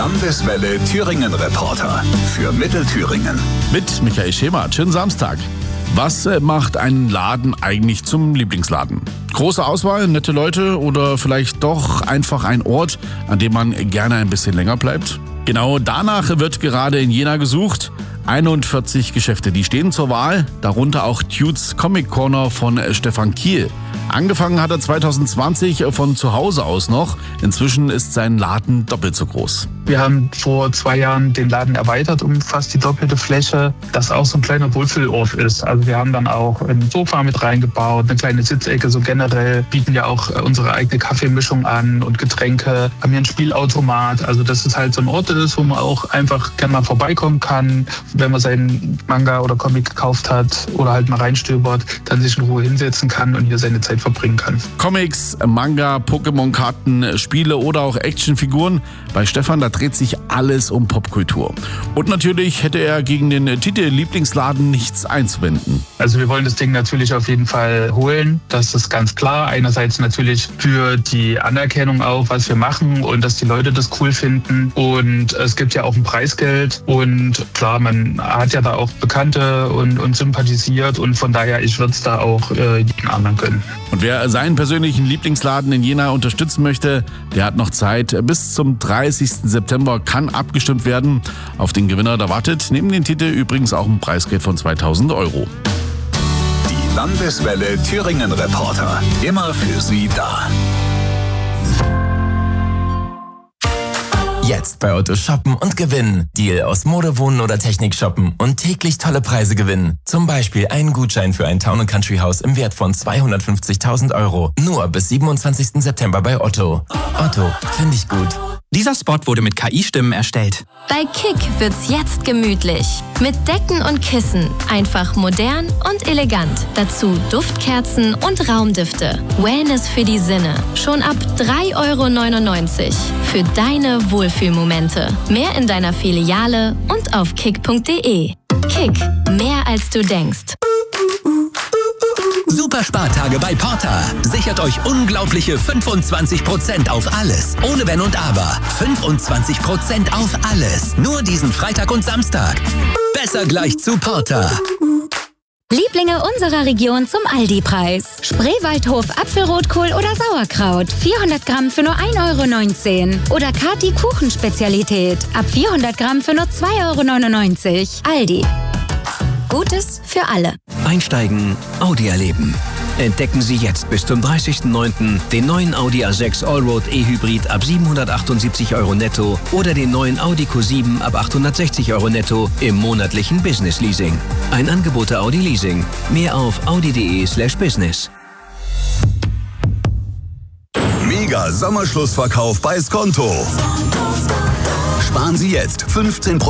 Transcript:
Landeswelle Thüringen-Reporter für Mittelthüringen. Mit Michael Schemert. Schönen Samstag. Was macht einen Laden eigentlich zum Lieblingsladen? Große Auswahl, nette Leute oder vielleicht doch einfach ein Ort, an dem man gerne ein bisschen länger bleibt? Genau danach wird gerade in Jena gesucht. 41 Geschäfte, die stehen zur Wahl, darunter auch Tudes Comic Corner von Stefan Kiel. Angefangen hat er 2020 von zu Hause aus noch. Inzwischen ist sein Laden doppelt so groß. Wir haben vor 2 Jahren den Laden erweitert um fast die doppelte Fläche, das auch so ein kleiner Wohlfühlort ist. Also wir haben dann auch ein Sofa mit reingebaut, eine kleine Sitzecke. So generell bieten ja auch unsere eigene Kaffeemischung an und Getränke. Haben hier einen Spielautomat. Also dass es halt so ein Ort ist, wo man auch einfach gerne mal vorbeikommen kann, wenn man seinen Manga oder Comic gekauft hat oder halt mal reinstöbert, dann sich in Ruhe hinsetzen kann und hier seine Zeit verbringen kann. Comics, Manga, Pokémon-Karten, Spiele oder auch Actionfiguren. Bei Stefan, da dreht sich alles um Popkultur. Und natürlich hätte er gegen den Titel Lieblingsladen nichts einzuwenden. Also wir wollen das Ding natürlich auf jeden Fall holen. Das ist ganz klar. Einerseits natürlich für die Anerkennung auch, was wir machen und dass die Leute das cool finden. Und es gibt ja auch ein Preisgeld. Und klar, man hat ja da auch Bekannte und sympathisiert. Und von daher, ich würde es da auch jedem anderen gönnen. Und wer seinen persönlichen Lieblingsladen in Jena unterstützen möchte, der hat noch Zeit. Bis zum 30. September kann abgestimmt werden. Auf den Gewinner, da wartet neben dem Titel übrigens auch ein Preisgeld von 2.000 €. Die Landeswelle Thüringen-Reporter. Immer für Sie da. Jetzt bei Otto shoppen und gewinnen. Deal aus Mode, Wohnen oder Technik shoppen und täglich tolle Preise gewinnen. Zum Beispiel einen Gutschein für ein Town & Country Haus im Wert von 250.000 €. Nur bis 27. September bei Otto. Otto, finde ich gut. Dieser Spot wurde mit KI-Stimmen erstellt. Bei Kick wird's jetzt gemütlich. Mit Decken und Kissen. Einfach modern und elegant. Dazu Duftkerzen und Raumdüfte. Wellness für die Sinne. Schon ab 3,99 € für deine Wohlfühlmomente. Mehr in deiner Filiale und auf kick.de. Kick, mehr als du denkst. Super Spartage bei Porter. Sichert euch unglaubliche 25% auf alles. Ohne Wenn und Aber. 25% auf alles. Nur diesen Freitag und Samstag. Besser gleich zu Porter. Lieblinge unserer Region zum Aldi-Preis. Spreewaldhof Apfelrotkohl oder Sauerkraut. 400 Gramm für nur 1,19 € Oder Kati Kuchenspezialität. Ab 400 Gramm für nur 2,99 € Aldi. Gutes für alle. Einsteigen, Audi erleben. Entdecken Sie jetzt bis zum 30.09. den neuen Audi A6 Allroad E-Hybrid ab 778 € netto oder den neuen Audi Q7 ab 860 € netto im monatlichen Business Leasing. Ein Angebot der Audi Leasing. Mehr auf audi.de/business. Mega Sommerschlussverkauf bei Skonto. Sparen Sie jetzt 15%